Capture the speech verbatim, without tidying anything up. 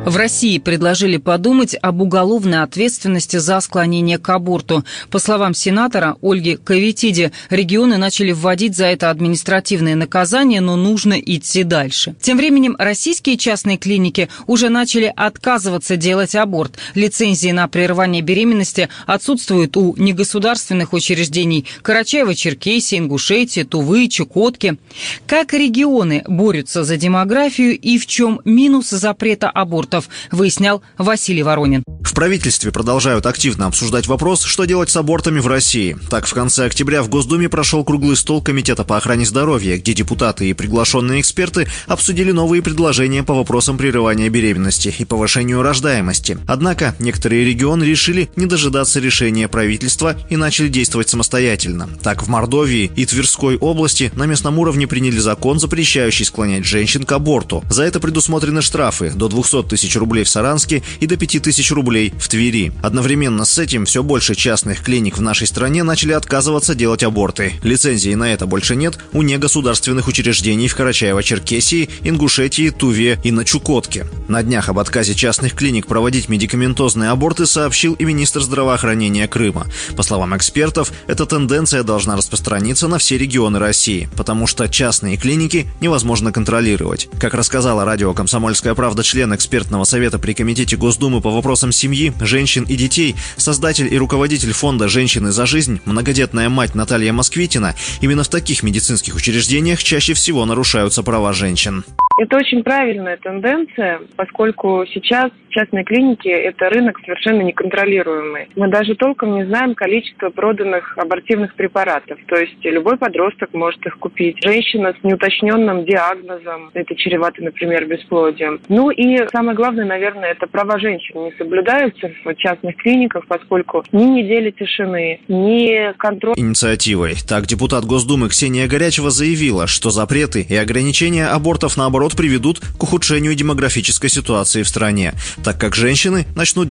В России предложили подумать об уголовной ответственности за склонение к аборту. По словам сенатора Ольги Каветиди, регионы начали вводить за это административные наказания, но нужно идти дальше. Тем временем российские частные клиники уже начали отказываться делать аборт. Лицензии на прерывание беременности отсутствуют у негосударственных учреждений Карачаево-Черкесии, Ингушетии, Тувы, Чукотки. Как регионы борются за демографию и в чем минус запрета аборта, выяснял Василий Воронин. В правительстве продолжают активно обсуждать вопрос, что делать с абортами в России. Так, в конце октября в Госдуме прошел круглый стол Комитета по охране здоровья, где депутаты и приглашенные эксперты обсудили новые предложения по вопросам прерывания беременности и повышению рождаемости. Однако некоторые регионы решили не дожидаться решения правительства и начали действовать самостоятельно. Так, в Мордовии и Тверской области на местном уровне приняли закон, запрещающий склонять женщин к аборту. За это предусмотрены штрафы до двухсот тысяч рублей в Саранске и до пяти тысяч рублей в Твери. Одновременно с этим все больше частных клиник в нашей стране начали отказываться делать аборты. Лицензии на это больше нет у негосударственных учреждений в Карачаево-Черкесии, Ингушетии, Туве и на Чукотке. На днях об отказе частных клиник проводить медикаментозные аборты сообщил и министр здравоохранения Крыма. По словам экспертов, эта тенденция должна распространиться на все регионы России, потому что частные клиники невозможно контролировать. Как рассказала радио «Комсомольская правда» член экспертного совета при Комитете Госдумы по вопросам семьи, женщин и детей, создатель и руководитель фонда «Женщины за жизнь», многодетная мать Наталья Москвитина, именно в таких медицинских учреждениях чаще всего нарушаются права женщин. Это очень правильная тенденция, поскольку сейчас частные клиники – это рынок совершенно неконтролируемый. Мы даже толком не знаем количество проданных абортивных препаратов. То есть любой подросток может их купить. Женщина с неуточненным диагнозом, это чревато, например, бесплодием. Ну и самое главное, наверное, это права женщин не соблюдаются в частных клиниках, поскольку ни недели тишины, ни контроль... Инициативой. Так, депутат Госдумы Ксения Горячева заявила, что запреты и ограничения абортов, наоборот, приведут к ухудшению демографической ситуации в стране, так как женщины начнут